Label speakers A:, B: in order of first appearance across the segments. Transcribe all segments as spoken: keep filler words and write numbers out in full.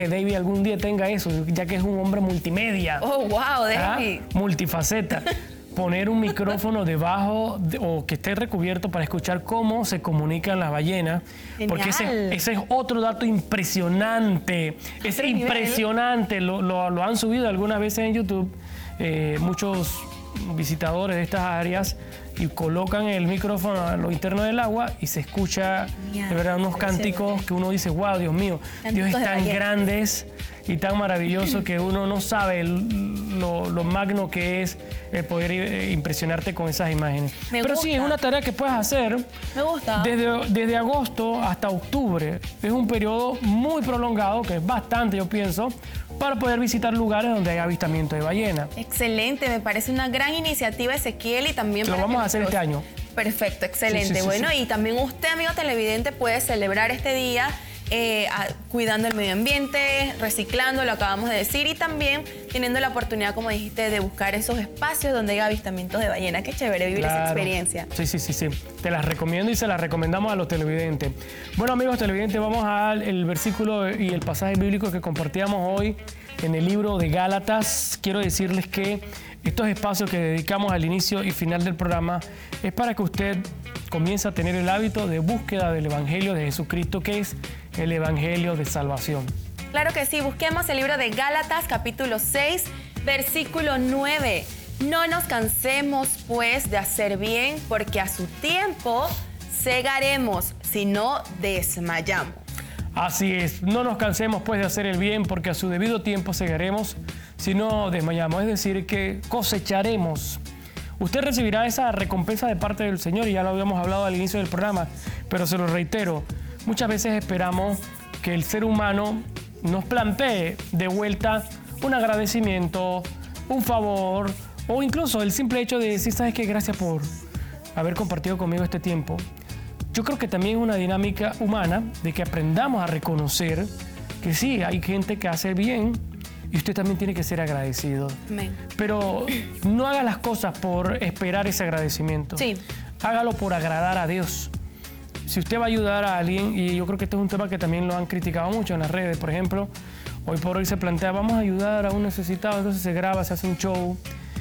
A: David algún día tenga eso, ya que es un hombre multimedia.
B: Oh, wow, David.
A: ¿Ah? Multifaceta. Poner un micrófono debajo de, o que esté recubierto para escuchar cómo se comunican las ballenas. Genial. Porque ese, ese es otro dato impresionante. Es impresionante. Lo, lo, lo han subido algunas veces en YouTube. Eh, muchos visitadores de estas áreas y colocan el micrófono a lo interno del agua y se escucha Genial. de verdad unos cánticos que uno dice, wow, Dios mío, Dios es tan grande y tan maravilloso que uno no sabe lo, lo magno que es el poder impresionarte con esas imágenes. Me Pero gusta. sí, es una tarea que puedes hacer
B: Me gusta.
A: Desde, desde agosto hasta octubre. Es un periodo muy prolongado, que es bastante, yo pienso, para poder visitar lugares donde hay avistamiento de ballena.
B: Excelente, me parece una gran iniciativa, Ezequiel, y también
A: lo
B: para
A: vamos a hacer este año.
B: Perfecto, excelente. Sí, sí, sí, bueno, sí. y también usted, amigo televidente, puede celebrar este día eh, a, cuidando el medio ambiente, reciclando, lo acabamos de decir, y también teniendo la oportunidad, como dijiste, de buscar esos espacios donde hay avistamientos de ballena. Qué chévere vivir claro. esa experiencia.
A: Sí, sí, sí, sí. Te las recomiendo y se las recomendamos a los televidentes. Bueno, amigos televidentes, vamos al versículo y el pasaje bíblico que compartíamos hoy en el libro de Gálatas. Quiero decirles que estos espacios que dedicamos al inicio y final del programa es para que usted comience a tener el hábito de búsqueda del Evangelio de Jesucristo, que es el Evangelio de salvación.
B: Claro que sí, busquemos el libro de Gálatas, capítulo seis, versículo nueve. No nos cansemos, pues, de hacer bien, porque a su tiempo segaremos, si no desmayamos.
A: Así es, no nos cansemos, pues, de hacer el bien, porque a su debido tiempo segaremos, si no desmayamos. Es decir, que cosecharemos. Usted recibirá esa recompensa de parte del Señor, y ya lo habíamos hablado al inicio del programa, pero se lo reitero. Muchas veces esperamos que el ser humano nos plantee de vuelta un agradecimiento, un favor, o incluso el simple hecho de decir, ¿sabes qué? Gracias por haber compartido conmigo este tiempo. Yo creo que también es una dinámica humana de que aprendamos a reconocer que sí, hay gente que hace bien y usted también tiene que ser agradecido. Amén. Pero no haga las cosas por esperar ese agradecimiento.
B: Sí.
A: Hágalo por agradar a Dios. Si usted va a ayudar a alguien, y yo creo que este es un tema que también lo han criticado mucho en las redes, por ejemplo, hoy por hoy se plantea, vamos a ayudar a un necesitado, entonces se graba, se hace un show,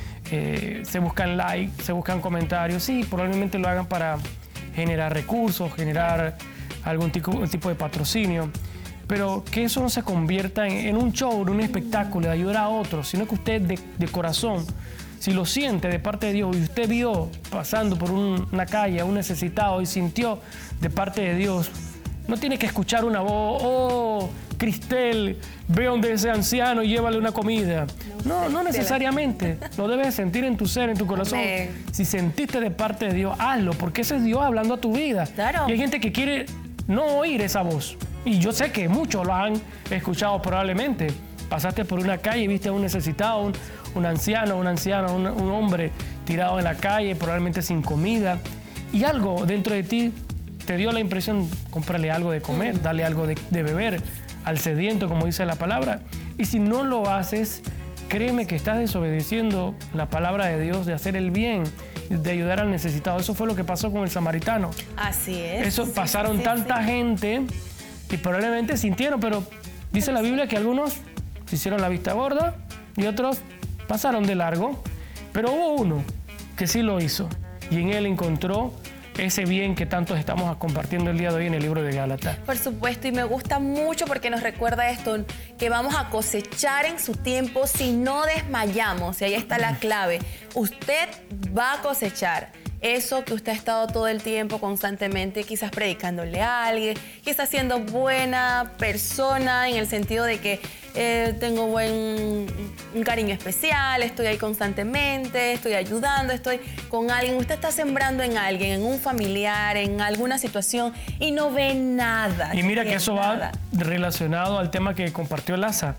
A: eh, se buscan likes, se buscan comentarios. Sí, probablemente lo hagan para generar recursos, generar algún tipo, un tipo de patrocinio, pero que eso no se convierta en, en un show, en un espectáculo de ayudar a otros, sino que usted de, de corazón, si lo siente de parte de Dios y usted vio pasando por un, una calle a un necesitado y sintió de parte de Dios, no tiene que escuchar una voz, oh, Cristel, ve donde ese anciano y llévale una comida. No, no necesariamente. Lo debes sentir en tu ser, en tu corazón. Amén. Si sentiste de parte de Dios, hazlo, porque ese es Dios hablando a tu vida.
B: Claro.
A: Y hay gente que quiere no oír esa voz. Y yo sé que muchos lo han escuchado probablemente. Pasaste por una calle y viste a un necesitado, un, un anciano, una anciana, un, un hombre tirado en la calle, probablemente sin comida. Y algo dentro de ti te dio la impresión, comprarle algo de comer, darle algo de, de beber al sediento, como dice la palabra. Y si no lo haces, créeme que estás desobedeciendo la palabra de Dios de hacer el bien, de ayudar al necesitado. Eso fue lo que pasó con el samaritano.
B: Así es.
A: Eso
B: sí,
A: pasaron
B: sí,
A: tanta
B: sí.
A: gente y probablemente sintieron, pero dice la Biblia que algunos se hicieron la vista gorda y otros pasaron de largo. Pero hubo uno que sí lo hizo y en él encontró ese bien que tantos estamos compartiendo el día de hoy en el libro de Gálatas.
B: Por supuesto, y me gusta mucho porque nos recuerda esto, que vamos a cosechar en su tiempo si no desmayamos, y ahí está la clave. Usted va a cosechar eso que usted ha estado todo el tiempo constantemente, quizás predicándole a alguien, quizás siendo buena persona en el sentido de que eh, tengo buen, un cariño especial, estoy ahí constantemente, estoy ayudando, estoy con alguien. Usted está sembrando en alguien, en un familiar, en alguna situación y no ve nada.
A: Y mira que eso
B: nada.
A: va relacionado al tema que compartió Laza.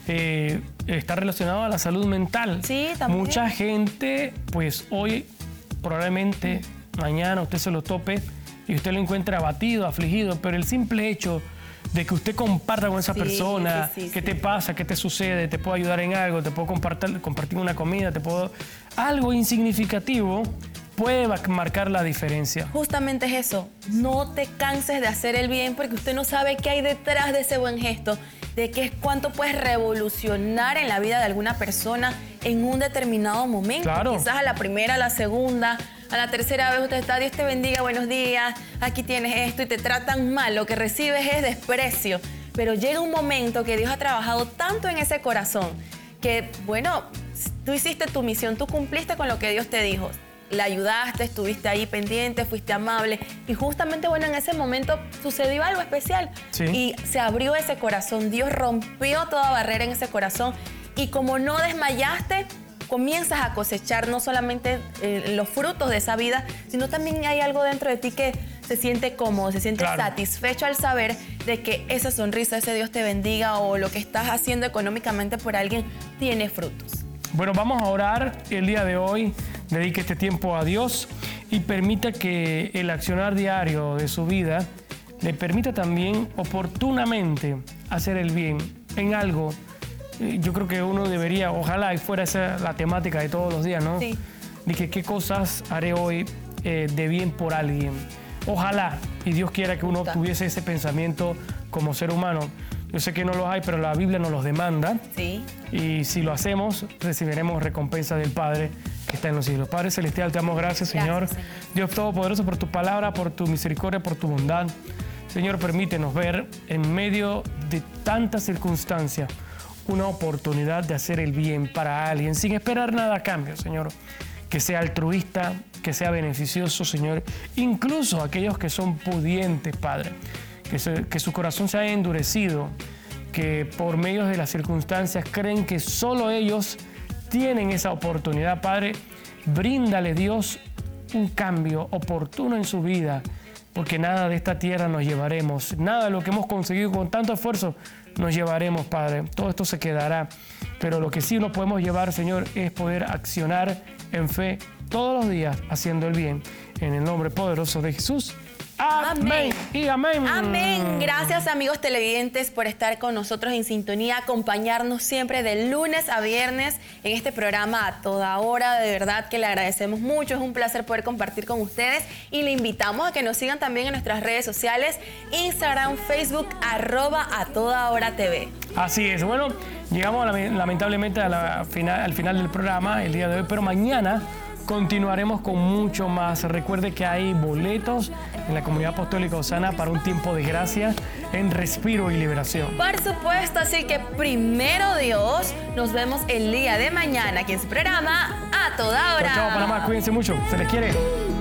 A: Eh, está relacionado a la salud mental.
B: Sí, también.
A: Mucha gente, pues hoy, probablemente mañana usted se lo tope y usted lo encuentra abatido, afligido, pero el simple hecho de que usted comparta con esa sí, persona, sí, sí, qué sí. te pasa, qué te sucede, te puedo ayudar en algo, te puedo compartir, compartir una comida, te puedo... Algo insignificativo puede marcar la diferencia.
B: Justamente es eso. No te canses de hacer el bien porque usted no sabe qué hay detrás de ese buen gesto, de qué es cuánto puedes revolucionar en la vida de alguna persona en un determinado momento.
A: Claro.
B: Quizás a la primera, a la segunda, a la tercera vez usted está, Dios te bendiga, buenos días, aquí tienes esto y te tratan mal. Lo que recibes es desprecio. Pero llega un momento que Dios ha trabajado tanto en ese corazón que, bueno, tú hiciste tu misión, tú cumpliste con lo que Dios te dijo. La ayudaste, estuviste ahí pendiente, fuiste amable. Y justamente, bueno, en ese momento sucedió algo especial.
A: Sí.
B: Y se abrió ese corazón. Dios rompió toda barrera en ese corazón. Y como no desmayaste, comienzas a cosechar no solamente eh, los frutos de esa vida, sino también hay algo dentro de ti que se siente cómodo, se siente
A: claro.
B: satisfecho al saber de que esa sonrisa, ese Dios te bendiga o lo que estás haciendo económicamente por alguien tiene frutos.
A: Bueno, vamos a orar el día de hoy. Dedique este tiempo a Dios y permita que el accionar diario de su vida le permita también oportunamente hacer el bien en algo. Yo creo que uno debería, ojalá y fuera esa la temática de todos los días, ¿no?
B: Sí.
A: Dije, ¿qué cosas haré hoy eh, de bien por alguien? Ojalá, y Dios quiera que uno tuviese ese pensamiento como ser humano. Yo sé que no los hay, pero la Biblia nos los demanda.
B: Sí.
A: Y si lo hacemos, recibiremos recompensa del Padre que está en los cielos. Padre Celestial, te damos gracias, Señor.
B: Gracias, Señor.
A: Dios Todopoderoso, por tu palabra, por tu misericordia, por tu bondad. Señor, permítenos ver en medio de tantas circunstancias una oportunidad de hacer el bien para alguien, sin esperar nada a cambio, Señor. Que sea altruista, que sea beneficioso, Señor. Incluso aquellos que son pudientes, Padre. Que, se, que su corazón se haya endurecido, que por medio de las circunstancias creen que solo ellos tienen esa oportunidad. Padre, bríndale, Dios, un cambio oportuno en su vida, porque nada de esta tierra nos llevaremos, nada de lo que hemos conseguido con tanto esfuerzo nos llevaremos, Padre. Todo esto se quedará, pero lo que sí nos podemos llevar, Señor, es poder accionar en fe todos los días haciendo el bien. En el nombre poderoso de Jesús. Amén.
B: Amén.
A: Y amén.
B: Amén. Gracias, amigos televidentes, por estar con nosotros en sintonía, acompañarnos siempre de lunes a viernes en este programa a toda hora. De verdad que le agradecemos mucho. Es un placer poder compartir con ustedes y le invitamos a que nos sigan también en nuestras redes sociales, Instagram, Facebook, arroba a toda hora T V.
A: Así es. Bueno, llegamos lamentablemente a la final, al final del programa el día de hoy, pero mañana continuaremos con mucho más. Recuerde que hay boletos en la Comunidad Apostólica Osana para un tiempo de gracia en Respiro y Liberación.
B: Por supuesto, así que primero Dios, nos vemos el día de mañana aquí en su programa A Toda Hora.
A: Chao, chao, Panamá, cuídense mucho, se les quiere.